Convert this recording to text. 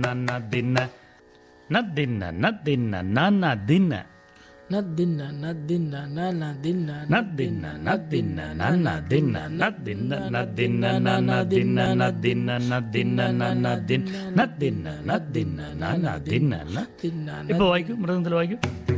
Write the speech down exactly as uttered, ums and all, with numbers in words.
நதின்ன நதின்ன நதின்ன நானா தின்ன நத்தின்ன நத்தின்ன நானா தின்ன நதின்ன நதின்ன நானா தின்ன நதின்ன நதின்ன நானா தின்ன நதின்ன நதின்ன நானா தின் நதின்ன நதின்ன நானா தின்ன தின்ன இப்போ வாய்க்கும் மிருதத்தில் வாய்க்கும்